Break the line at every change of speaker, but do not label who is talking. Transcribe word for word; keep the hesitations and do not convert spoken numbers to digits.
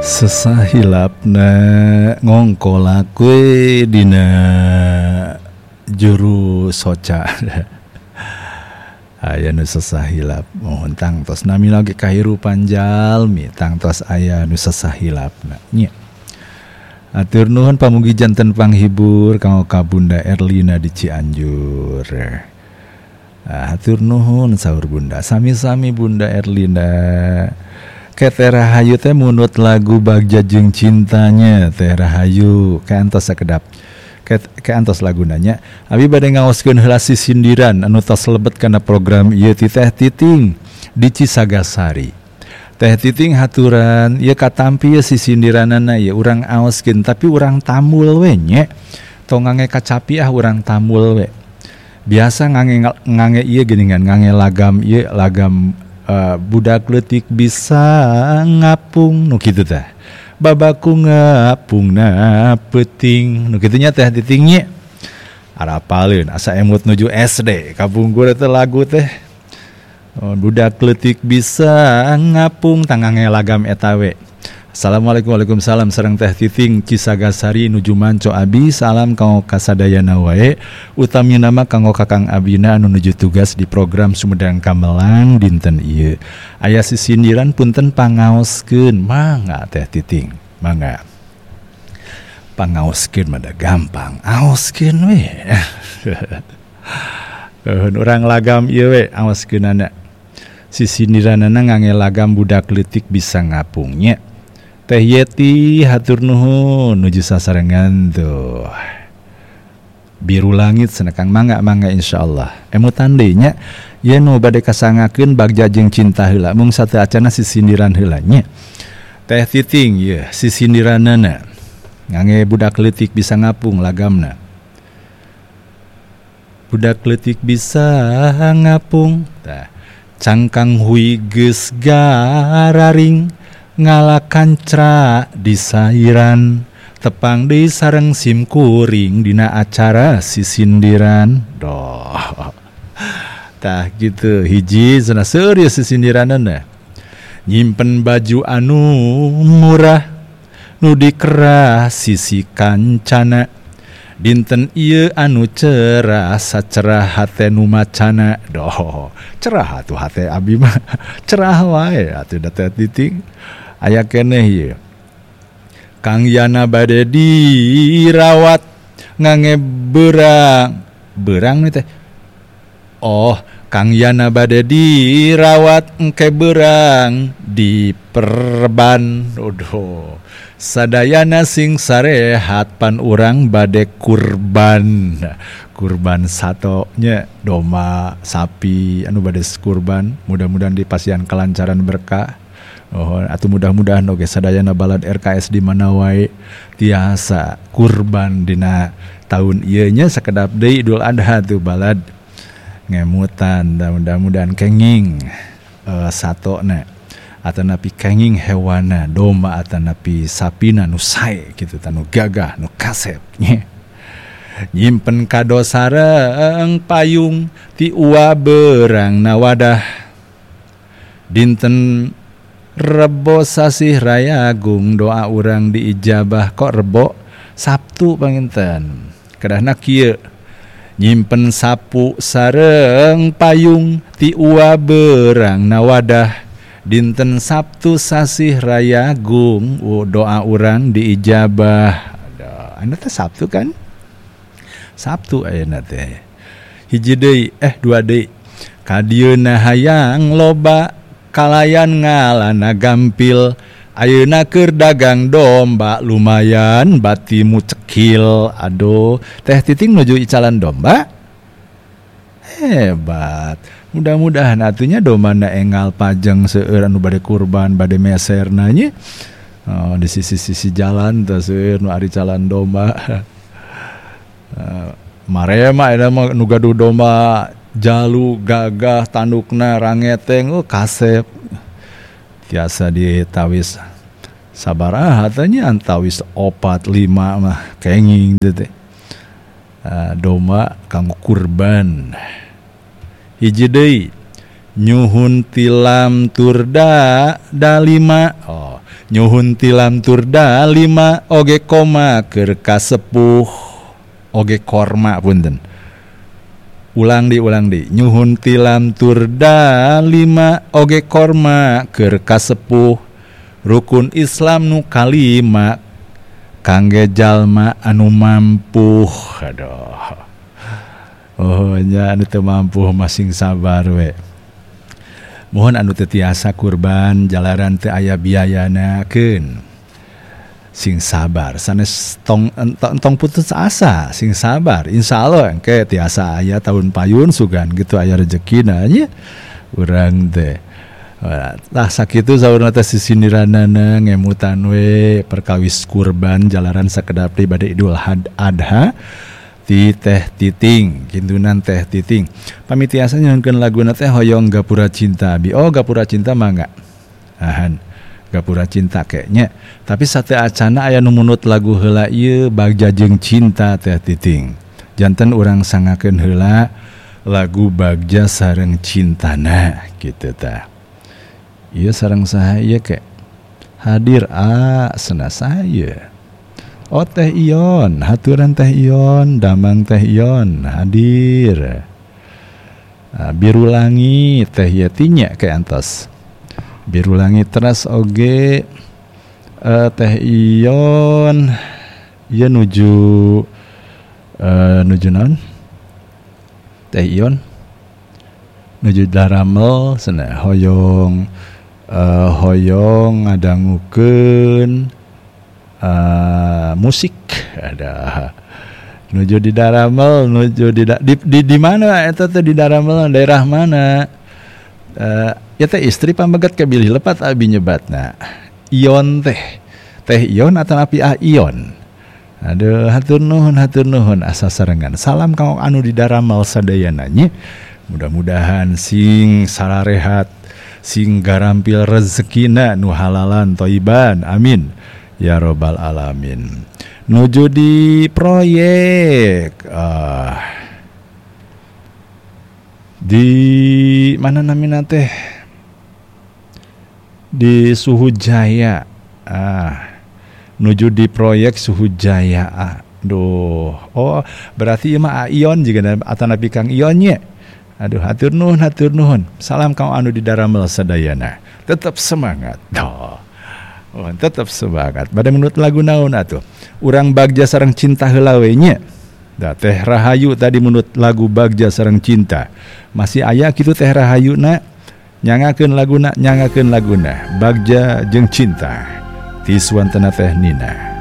Sesahilapna ngongkolak we dina juru soca. Aya nu sesahilap mohon tangtos nami lagi kahirupan jalmi tangtos aya nu sesahilapna nya. Atur nuhun pamugi janten panghibur kanggo ka Bunda Erlina di Cianjur. Atur nuhun saur Bunda, sami-sami Bunda Erlina. Ke Rahayu teh munut lagu Bagja Jeung Cintanya Teh Rahayu keantos sakedap ke keantos lagunanya abi bade ngaoskeun heula sisindiran anu tos lebet kana program ieu ti Teh Titing di Cisagasari. Teh Titing haturan ieu katampi ieu sisindiranana ieu urang aoskeun tapi urang tamul we nya tong ngange kacapi ah urang tamul we biasa ngange ngange ieu geuningan ngange lagam ieu lagam Uh, budak leutik bisa ngapung nu kitu teh babaku ngapung na peuting nu kitu nya Teh Titing nya arapaleun asa emut nuju S D kabungkur teh lagu teh oh, budak leutik bisa ngapung tangange lagam eta we. Assalamualaikum waalaikumsalam sareng Teh Titing Cisagasari nuju manco abi salam kanggo kasadayana wae utami nama kanggo kakang abina anu nuju tugas di program Sumedang Kamelang dinten ieu aya sisindiran punten pangaoskeun mangga Teh Titing mangga pangaoskeun mah gampang aoskeun we urang lagam ieu we aoskeunana sisindiranana ngangge lagam budak leutik bisa ngapungnya. Teh Yeti hatur nuhun nuju sasarengan tuh biru langit senekang mangga-mangga insyaallah emutan deui nya ye nu bade kasangakeun Bagja Jeung Cinta heula mung sateu acana sisindiran heula nya Teh Titing ye sisindiranana ngangge budak leutik bisa ngapung lagamna budak leutik bisa ngapung tah cangkang hui geus gararing ngalakan cera di sairan tepang deui sareng sim kuring dina acara sisindiran doh tah gitu hiji cenah seur ieu sisindiranana nyimpen baju anu murah nu dikerah sisi kancana dinten ieu anu cerah sacerah hate nu macana doh cerah atuh hate abi mah cerah wae atuh da Teh Titing aya keneh ieu Kang Yana bade dirawat ngangge beurang beurang teh oh Kang Yana bade dirawat engke beurang diperban odoh sadayana sing sarehat pan urang bade kurban kurban satonya doma sapi anu bade kurban mudah-mudahan dipasihan kelancaran berkah. Oh, atuh mudah-mudahan oge sadayana balad R K S di mana wae tiasa kurban dina taun ieu nya sakedap deui Idul Adha tuh balad ngemutan da mudah-mudahan kenging uh, satona atanapi kenging hewana domba atanapi sapina nu sae kitu tanu gagah nu kasep nya nyimpen kado sareng payung ti ua beurang na wadah dinten Rebo sasih rayagung doa urang diijabah kok rebo Sabtu panginten kedahna kieu nyimpen sapu sareng payung ti ua beurang na wadah dinten Sabtu sasih rayagung oh, doa urang diijabah anu teh Sabtu kan Sabtu ayeuna teh hiji deui eh dua deui kadieuna hayang loba kalayan ngalana gampil ayeuna keur dagang domba lumayan batimu cekil aduh Teh Titing nuju icalan domba hebat mudah-mudahan atunya dombana engal pajeng seueur anu bade kurban bade meserna nya oh, di sisi-sisi jalan teh seueur nu ari calan domba uh, mare mah eta mah nu gaduh domba jalu gagah tandukna rangeteng oh kasep tiasa ditawis sabaraha tanya antawis opat lima mah kenging teh uh, domba kanggo kurban hiji deui nyuhun tilam turda dalima oh nyuhun tilam turda lima oge koma keur kasepuh oge korma punten. Ulang di ulang di nyuhun tilam turda lima oge korma keur kasepuh rukun Islam nu kalima kangge jalma anu mampu. Aduh. Oh nya anu teu mampu masing sabar we. Mohon anu teu tiasa kurban jalaran teu aya biayanakeun. Sing sabar sanes tong entong putus asa, sing sabar insyaallah engke tiasa aya tahun payun sugan gitu aya rezekina nya. Urang teh tah sakitu saurna teh sisindiranana ngemutan we perkawis kurban jalaran sakedap pribadi Idul Adha ti Teh Titing, kintunan Teh Titing. Pami tiasa nyankeun laguna teh hoyong Gapura Cinta. Bi oh Gapura Cinta mangga. Ahan. Gapura Cinta kayaknya. Tapi sate acana aya nu munut lagu heula ieu Bagja Jeung Cinta Teh Titing. Janten urang sangakeun heula lagu Bagja sareng cintana kitu tah. Ieu sareng saha ieu ke? Hadir a cenah saya. Oh Teh Ion, haturan Teh Ion, damang Teh Ion hadir. Nah, biru langit Teh Yatinya ke antos. Biru langit teras oge uh, Teh Ion ieu nuju uh, nuju naon? Teh Ion nuju Daramel cenah hoyong uh, hoyong ngadangukeun Uh, musik ada nuju di Daramel nuju di di di, di mana eta teh di Daramel daerah mana uh, ya teh istri pamegat kebilih lepat abi nyebatna Ion teh Teh Ion atau api ah Ion. Aduh hatur nuhun hatur nuhun asa sarengan salam kang anu di Daramel sadayana nya mudah-mudahan sing sararehat sing garampil rezekina nu halalan thayyiban amin ya robbal alamin. Nuju di proyek uh, di mana namina teh di Suhu Jaya. Ah, nuju di proyek Suhu Jaya. Aduh, oh berarti ieu mah Ion juga atanapi Kang Ion nya. Aduh hatur nuhun hatur nuhun. Salam kang anu di Daramel sadayana. Tetap semangat. Doh. Oh, tetap semangat. Pada menurut lagu naon atuh? Urang Bagja sareng cinta heula we nya. Da Teh Rahayu tadi menurut lagu Bagja sareng cinta. Masih aya kitu Teh Rahayuna nyangakeun laguna nyangakeun laguna Bagja Jeung Cinta. Ti suantana Teh Nina.